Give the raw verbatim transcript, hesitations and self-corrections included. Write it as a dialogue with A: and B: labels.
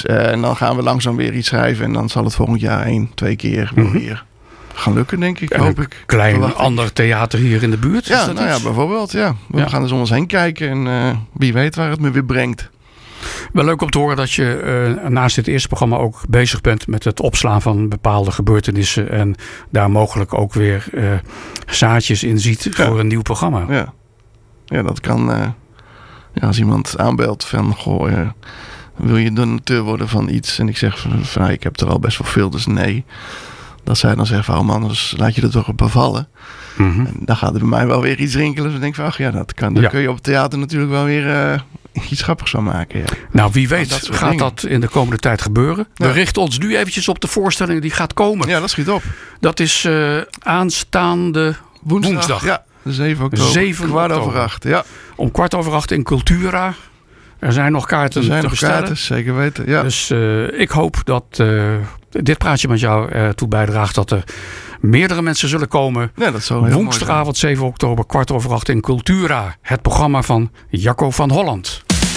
A: iets. Uh, en dan gaan we langzaam weer iets schrijven. En dan zal het volgend jaar één, twee keer weer, mm-hmm. weer gaan lukken, denk ik.
B: En
A: hoop
B: een
A: ik.
B: klein
A: Verwacht
B: ander
A: ik.
B: theater hier in de buurt?
A: Ja,
B: is dat
A: nou
B: iets?
A: ja, bijvoorbeeld. Ja. We
B: Ja.
A: gaan dus om ons heen kijken. En uh, wie weet waar het me weer brengt.
B: Wel leuk om te horen dat je uh, naast dit eerste programma ook bezig bent met het opslaan van bepaalde gebeurtenissen. En daar mogelijk ook weer uh, zaadjes in ziet
A: Ja.
B: voor een nieuw programma.
A: Ja, ja dat kan. Uh, ja, als iemand aanbelt van, goh, uh, wil je donateur worden van iets? En ik zeg van, van nou, ik heb er al best wel veel, dus nee. Dat zij dan zeggen van, oh man, dus laat je er toch op bevallen. Mm-hmm. En dan gaat er bij mij wel weer iets rinkelen. Dus dan denk ik van, ach ja, dat kan. Dan ja. kun je op het theater natuurlijk wel weer uh, iets grappigs van maken. Ja.
B: Nou, wie weet dat gaat
A: dingen. dat
B: in de komende tijd gebeuren. Ja. We richten ons nu eventjes op de voorstelling die gaat komen.
A: Ja, dat schiet op.
B: Dat is uh, aanstaande woensdag. woensdag.
A: Ja, zeven oktober.
B: zeven
A: kwart
B: oktober.
A: over acht, ja.
B: Om kwart over acht in Cultura. Er zijn nog kaarten
A: er zijn
B: te
A: nog
B: bestellen.
A: Kaarten, zeker weten, ja.
B: Dus uh, ik hoop dat uh, dit praatje met jou ertoe bijdraagt dat er meerdere mensen zullen komen.
A: Ja, dat zal heel
B: woensdagavond zeven oktober, kwart over acht in Cultura. Het programma van Jacco van Holland.